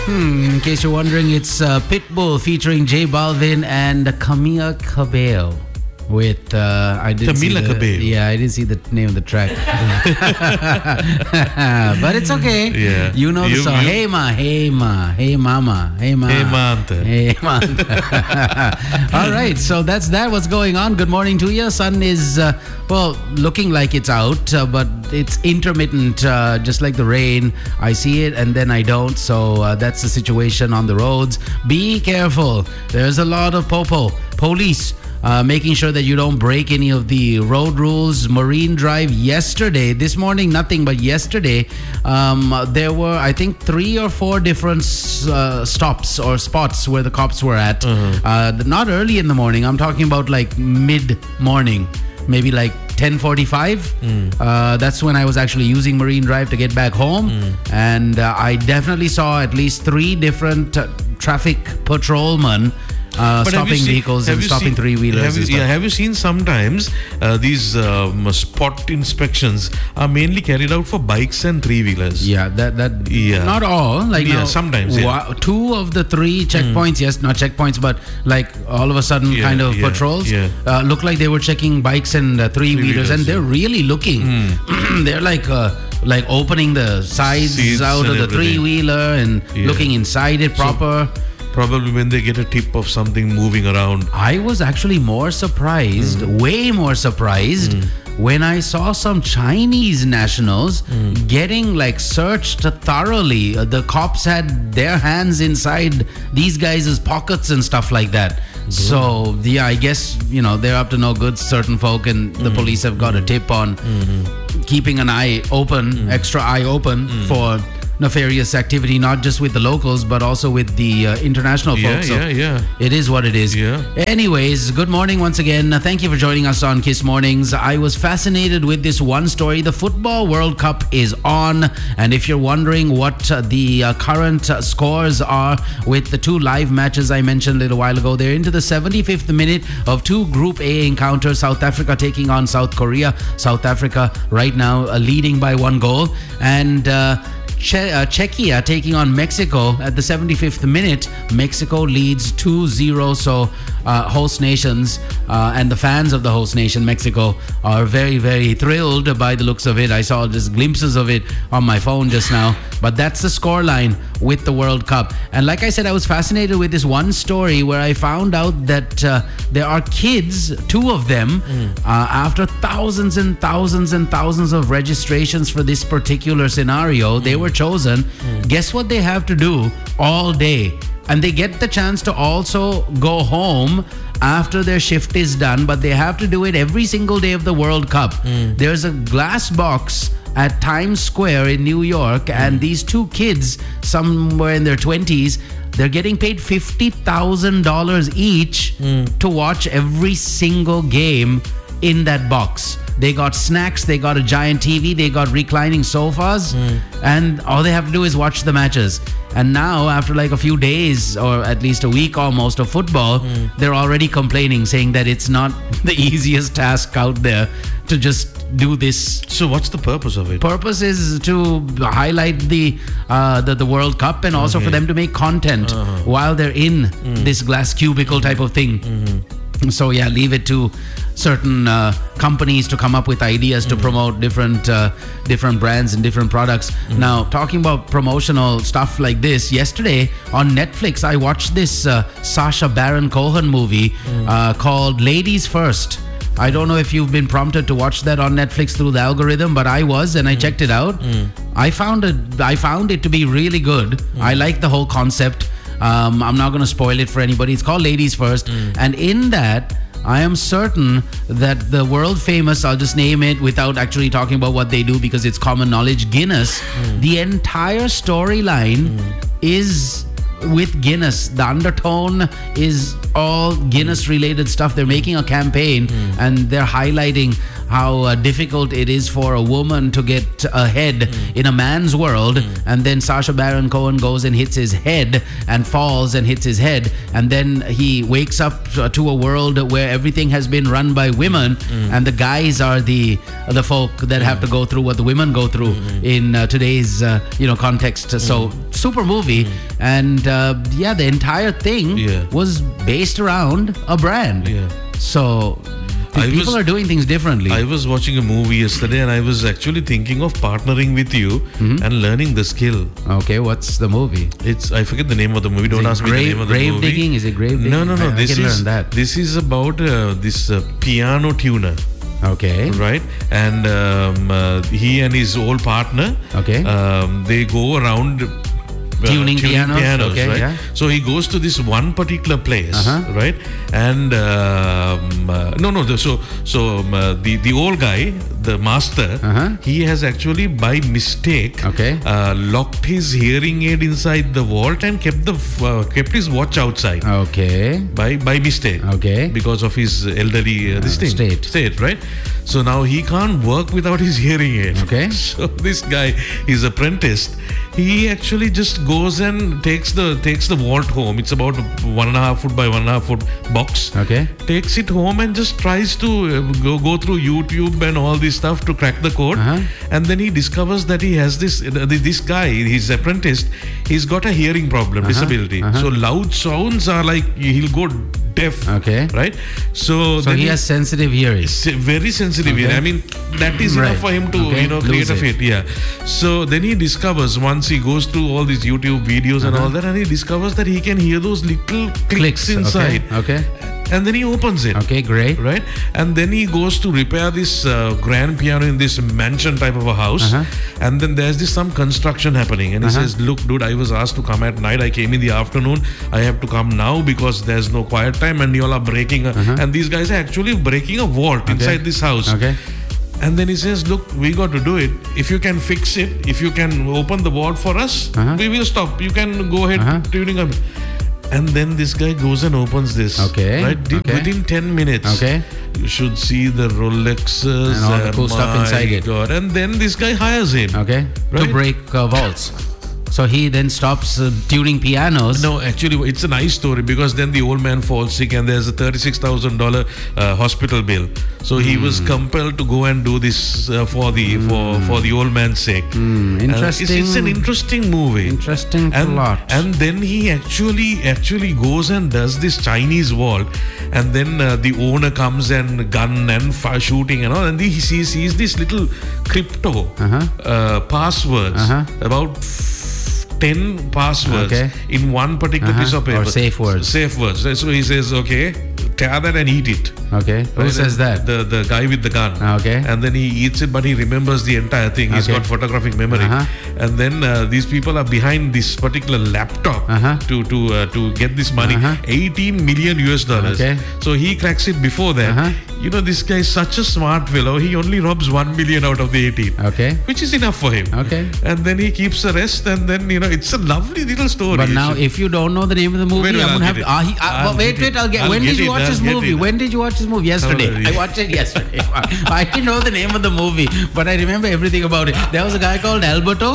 In case you're wondering, it's Pitbull featuring J Balvin and Camila Cabello. With I didn't Camila Cabello. Yeah, I didn't see the name of the track, but it's okay. Yeah, you know the song. Hey ma, hey ma, hey mama, hey ma, hey manta, hey manta. All right, so that's that. What's going on? Good morning to you. Sun is looking like it's out, but it's intermittent, just like the rain. I see it and then I don't. So that's the situation on the roads. Be careful. There's a lot of police. Making sure that you don't break any of the road rules. Marine Drive yesterday, this morning nothing, but yesterday there were, I think, 3 or 4 different stops or spots where the cops were at. Not early in the morning, I'm talking about like mid-morning, maybe like 10:45. That's when I was actually using Marine Drive to get back home. And I definitely saw at least 3 different traffic patrolmen stopping vehicles and stopping three-wheelers. Have you seen sometimes these spot inspections are mainly carried out for bikes and three-wheelers? Not all. Sometimes. 2 of the 3 checkpoints, yes, not checkpoints, but like all of a sudden patrols look like they were checking bikes and three-wheelers, and they're really looking. They're like opening the sides out of the three-wheeler and looking inside it proper. Probably when they get a tip of something moving around. I was actually more surprised, way more surprised, when I saw some Chinese nationals getting searched thoroughly. The cops had their hands inside these guys' pockets and stuff like that. So, I guess, they're up to no good, certain folk, and the police have got a tip on keeping an eye open, extra eye open for nefarious activity, not just with the locals, but also with the international folks. It is what it is. Anyways, good morning once again. Thank you for joining us on Kiss Mornings. I was fascinated with this one story. The Football World Cup is on, and if you're wondering what the current scores are with the 2 live matches I mentioned a little while ago, they're into the 75th minute of 2 Group A encounters. South Africa taking on South Korea. South Africa right now leading by 1 goal, and Czechia taking on Mexico at the 75th minute. Mexico leads 2-0. So host nations and the fans of the host nation, Mexico, are very, very thrilled by the looks of it. I saw just glimpses of it on my phone just now. But that's the scoreline with the World Cup. And like I said, I was fascinated with this one story where I found out that there are kids, 2 of them, after thousands and thousands and thousands of registrations for this particular scenario, they were chosen. Guess what they have to do all day? And they get the chance to also go home after their shift is done, but they have to do it every single day of the World Cup. There's a glass box at Times Square in New York, and these 2 kids, somewhere in their 20s, they're getting paid $50,000 each to watch every single game in that box. They got snacks, they got a giant TV, they got reclining sofas, and all they have to do is watch the matches. And now, after a few days, or at least a week almost, of football, they're already complaining, saying that it's not the easiest task out there to just do this. So what's the purpose of it? Purpose is to highlight the World Cup, and also for them to make content while they're in this glass cubicle type of thing. So leave it to certain companies to come up with ideas to promote different brands and different products. Now, talking about promotional stuff like this, yesterday on Netflix, I watched this Sacha Baron Cohen movie called Ladies First. I don't know if you've been prompted to watch that on Netflix through the algorithm, but I was, and I checked it out. I found it to be really good. I like the whole concept. I'm not going to spoil it for anybody. It's called Ladies First. And in that, I am certain that the world famous, I'll just name it without actually talking about what they do because it's common knowledge, Guinness, the entire storyline is with Guinness. The undertone is all Guinness related stuff. They're making a campaign and they're highlighting how difficult it is for a woman to get ahead in a man's world, and then Sacha Baron Cohen goes and hits his head and falls and hits his head, and then he wakes up to a world where everything has been run by women, and the guys are the folk that have to go through what the women go through in today's context. So super movie, and the entire thing was based around a brand. So people are doing things differently. I was watching a movie yesterday, and I was actually thinking of partnering with you and learning the skill. Okay, what's the movie? I forget the name of the movie. Don't ask me the name of the movie. Grave digging? Is it grave digging? No. I can learn that. This is about this piano tuner. Okay. Right, and he and his old partner. Okay. They go around. Tuning pianos, okay, right? yeah. So he goes to this one particular place, right? And the old guy, the master, he has actually by mistake locked his hearing aid inside the vault and kept his watch outside. Okay. By mistake. Okay. Because of his elderly state, right? So now he can't work without his hearing aid. Okay. So this guy, his apprentice, he actually just goes and takes the vault home. It's about 1.5 foot by 1.5 foot box. Okay. Takes it home and just tries to go through YouTube and all this stuff to crack the code. And then he discovers that he has this guy, his apprentice, he's got a hearing problem, disability. So loud sounds are like he'll go deaf. Okay. Right. So he has sensitive hearing. Very sensitive hearing. I mean, that is enough for him to create a fit. Yeah. So then he discovers, once he goes through all these YouTube videos and all that, and he discovers that he can hear those little clicks inside. Okay. And then he opens it. Okay, great. Right? And then he goes to repair this grand piano in this mansion type of a house. And then there's some construction happening. And he says, look, dude, I was asked to come at night. I came in the afternoon. I have to come now because there's no quiet time and you all are breaking. And these guys are actually breaking a vault inside this house. Okay. And then he says, look, we got to do it. If you can fix it, if you can open the vault for us, we will stop. You can go ahead tuning up. And then this guy goes and opens this. Okay. Right? Within 10 minutes. Okay. You should see the Rolexes. And all the cool stuff inside it. God. And then this guy hires him. Okay. Right? To break vaults. So he then stops tuning pianos. No, actually, it's a nice story because then the old man falls sick and there's a $36,000 hospital bill. So he was compelled to go and do this for the old man's sake. Interesting. It's an interesting movie. Interesting plot. And then he actually goes and does this Chinese vault, and then the owner comes and gun and shooting and all, and he sees this little crypto passwords about 10 passwords in one particular piece of paper. Or safe words. Safe words. So he says, okay, tear that and eat it. Okay. Who says that? The guy with the gun. Okay. And then he eats it, but he remembers the entire thing. He's got photographic memory. And then these people are behind this particular laptop to get this money. 18 million US dollars. Okay. So he cracks it before that. You know, this guy is such a smart fellow. He only robs 1 million out of the 18. Okay. Which is enough for him. Okay. And then he keeps the rest, and then, it's a lovely little story. But now, if you don't know the name of the movie, I'm going to have... Wait, I'll get... When did you watch this movie? When did you watch this movie? Yesterday. I watched it yesterday. I didn't know the name of the movie, but I remember everything about it. There was a guy called Alberto.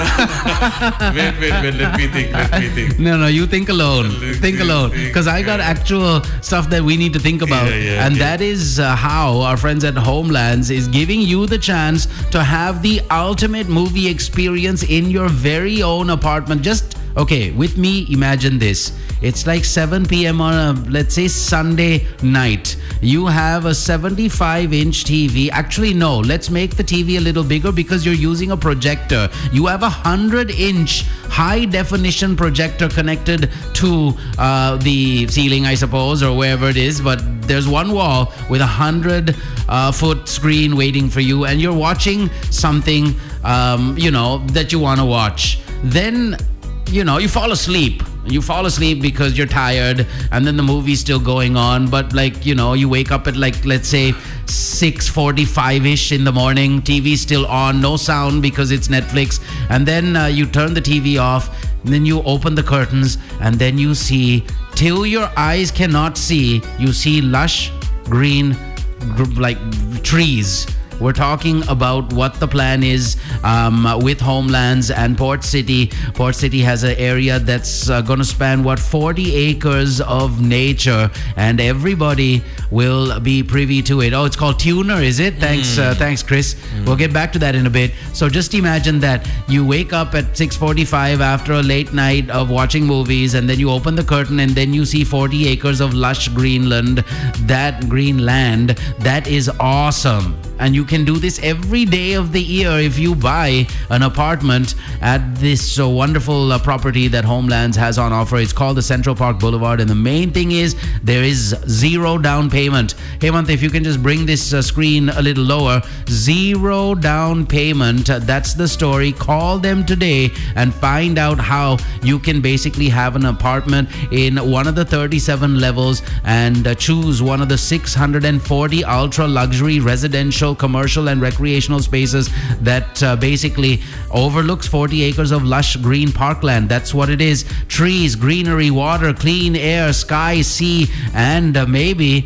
Wait, let me think. No, you think alone. Think alone. Because I got actual stuff that we need to think about. That is how our friends at Homelands is giving you the chance to have the ultimate movie experience in your very own apartment. Just, okay, with me, imagine this. It's like 7 p.m. on a, let's say, Sunday night. You have a 75-inch TV. Actually, no, let's make the TV a little bigger because you're using a projector. You have a 100-inch high-definition projector connected to the ceiling, I suppose, or wherever it is. But there's one wall with a 100-foot screen waiting for you, and you're watching something, that you want to watch. Then, you fall asleep. You fall asleep because you're tired, and then the movie's still going on. But you wake up at let's say 6:45-ish in the morning. TV's still on, no sound because it's Netflix. And then you turn the TV off, and then you open the curtains, and then you see, till your eyes cannot see, you see lush green trees. We're talking about what the plan is with Homelands and Port City. Port City has an area that's going to span 40 acres of nature, and everybody will be privy to it. Oh, it's called Tuner, is it? Thanks, Chris. We'll get back to that in a bit. So just imagine that you wake up at 6:45 after a late night of watching movies, and then you open the curtain, and then you see 40 acres of lush Greenland. That Greenland, that is awesome. And you can do this every day of the year if you buy an apartment at this wonderful property that Homelands has on offer. It's called the Central Park Boulevard, and the main thing is there is zero down payment. Hemant, if you can just bring this screen a little lower. Zero down payment. That's the story. Call them today and find out how you can basically have an apartment in one of the 37 levels and choose one of the 640 ultra luxury residential, commercial and recreational spaces that basically overlooks 40 acres of lush green parkland. That's what it is. Trees, greenery, water, clean air, sky, sea, and maybe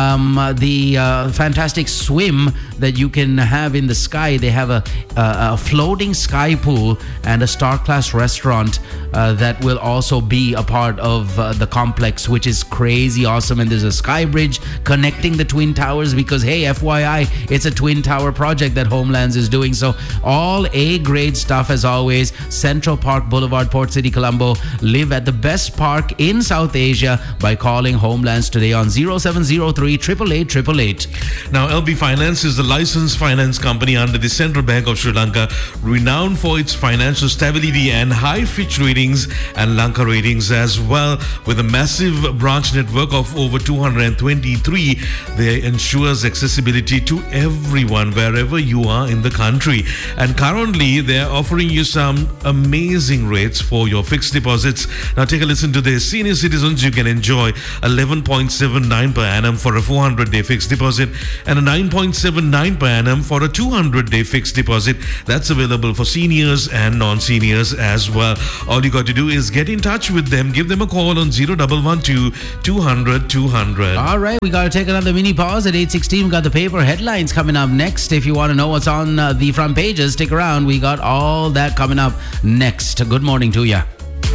the fantastic swim that you can have in the sky. They have a floating sky pool and a star-class restaurant that will also be a part of the complex, which is crazy awesome. And there's a sky bridge connecting the Twin Towers because, hey, FYI, it's a Twin Tower project that Homelands is doing. So all A-grade stuff as always. Central Park Boulevard, Port City, Colombo. Live at the best park in South Asia by calling Homelands today on 0703 888 888. Now, LB Finance is the licensed finance company under the Central Bank of Sri Lanka, renowned for its financial stability and high Fitch ratings and Lanka ratings as well. With a massive branch network of over 223, they ensures accessibility to everyone wherever you are in the country. And currently, they're offering you some amazing rates for your fixed deposits. Now, take a listen to this. Senior citizens, you can enjoy 11.79 per annum for a 400-day fixed deposit and a 9.79 per annum for a 200-day fixed deposit. That's available for seniors and non-seniors as well. All you got to do is get in touch with them. Give them a call on 0112 200 200. All right, we got to take another mini pause at 8:16. We got the paper headlines coming up next. If you want to know what's on the front pages, stick around. We got all that coming up next. Good morning to you.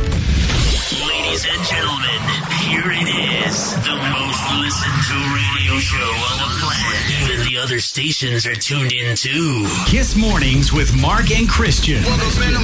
Ladies and gentlemen, here it is, the most listened to radio show on the planet. Even the other stations are tuned in too. Kiss Mornings with Mark and Christian.